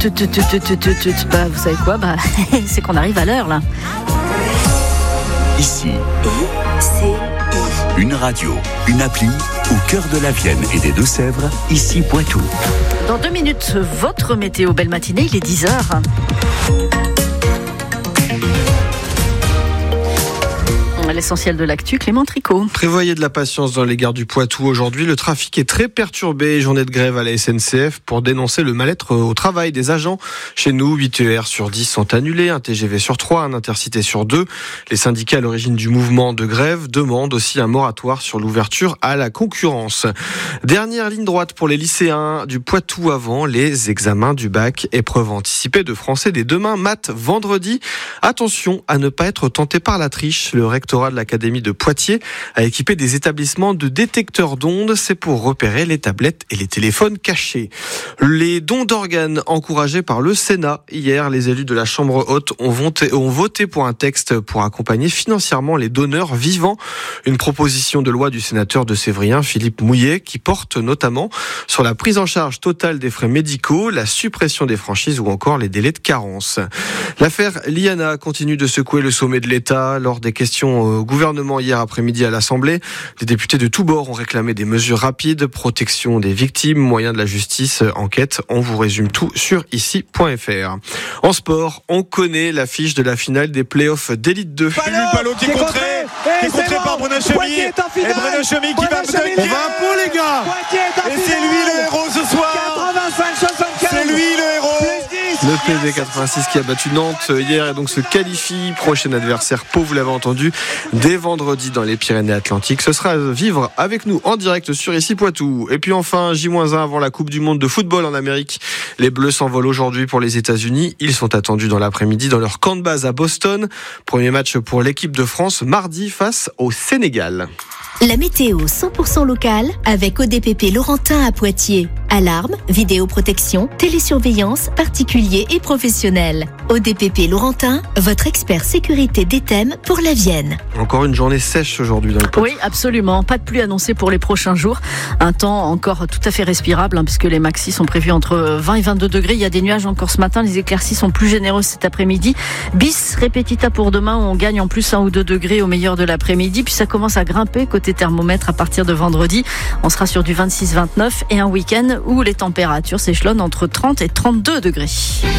Vous savez quoi, c'est qu'on arrive à l'heure là. Ici, une radio, une appli au cœur de la Vienne et des Deux-Sèvres, ici Poitou. Dans 2 minutes, votre météo, belle matinée, il est 10h. L'essentiel de l'actu, Clément Tricot. Prévoyez de la patience dans les gares du Poitou aujourd'hui. Le trafic est très perturbé. Journée de grève à la SNCF pour dénoncer le mal-être au travail des agents. Chez nous, 8 TER sur 10 sont annulés, un TGV sur 3, un Intercité sur 2. Les syndicats à l'origine du mouvement de grève demandent aussi un moratoire sur l'ouverture à la concurrence. Dernière ligne droite pour les lycéens du Poitou avant les examens du bac. Épreuve anticipée de français dès demain, maths vendredi. Attention à ne pas être tenté par la triche. Le rectorat de l'Académie de Poitiers a équipé des établissements de détecteurs d'ondes. C'est pour repérer les tablettes et les téléphones cachés. Les dons d'organes encouragés par le Sénat. Hier, les élus de la Chambre haute ont voté pour un texte pour accompagner financièrement les donneurs vivants. Une proposition de loi du sénateur de Sévrien, Philippe Mouillet, qui porte notamment sur la prise en charge totale des frais médicaux, la suppression des franchises ou encore les délais de carence. L'affaire Liana continue de secouer le sommet de l'État. Lors des questions au gouvernement hier après-midi à l'Assemblée, les députés de tous bords ont réclamé des mesures rapides, protection des victimes, moyens de la justice, enquête. On vous résume tout sur ici.fr. En sport, on connaît l'affiche de la finale des playoffs d'Élite 2. Palot qui est contré par Bruno Chemy. Et Bruno Chemy qui va me donner. On va un pot, les gars. Et c'est lui le héros ce soir. 85-75. C'est lui le héros. Le PV 86 qui a battu Nantes hier et donc se qualifie. Prochain adversaire, Pau, vous l'avez entendu, dès vendredi dans les Pyrénées-Atlantiques. Ce sera à vivre avec nous en direct sur ici Poitou. Et puis enfin, J-1 avant la Coupe du Monde de football en Amérique. Les Bleus s'envolent aujourd'hui pour les États-Unis. Ils sont attendus dans l'après-midi dans leur camp de base à Boston. Premier match pour l'équipe de France mardi face au Sénégal. La météo 100% locale avec ODPP Laurentin à Poitiers. Alarme, vidéoprotection, télésurveillance, particuliers et professionnels. ODPP Laurentin, votre expert sécurité d'Ethème pour la Vienne. Encore une journée sèche aujourd'hui dans le Poitou. Oui, absolument. Pas de pluie annoncée pour les prochains jours. Un temps encore tout à fait respirable puisque les maxis sont prévus entre 20 et 22 degrés. Il y a des nuages encore ce matin. Les éclaircies sont plus généreuses cet après-midi. Bis repetita pour demain. On gagne en plus 1 ou 2 degrés au meilleur de l'après-midi. Puis ça commence à grimper côté thermomètre à partir de vendredi. On sera sur du 26-29 et un week-end où les températures s'échelonnent entre 30 et 32 degrés.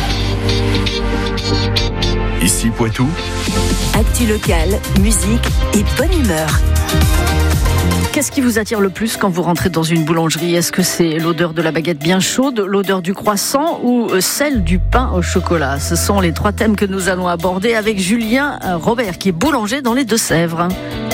Ici Poitou. Actu locale, musique et bonne humeur. Qu'est-ce qui vous attire le plus quand vous rentrez dans une boulangerie ? Est-ce que c'est l'odeur de la baguette bien chaude, l'odeur du croissant ou celle du pain au chocolat ? Ce sont les 3 thèmes que nous allons aborder avec Julien Robert qui est boulanger dans les Deux-Sèvres.